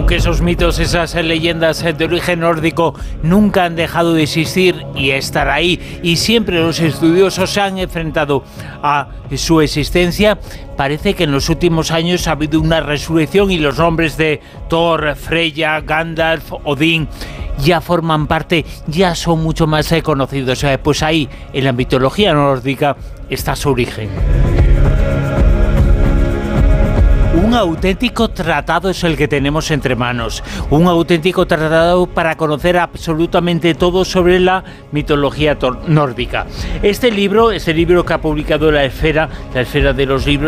Aunque esos mitos, esas leyendas de origen nórdico nunca han dejado de existir y estar ahí, y siempre los estudiosos se han enfrentado a su existencia, parece que en los últimos años ha habido una resurrección y los nombres de Thor, Freya, Gandalf, Odín ya forman parte, ya son mucho más conocidos. Pues ahí, en la mitología nórdica, está su origen. Un auténtico tratado es el que tenemos entre manos, un auténtico tratado para conocer absolutamente todo sobre la mitología nórdica. Este libro que ha publicado La Esfera de los Libros,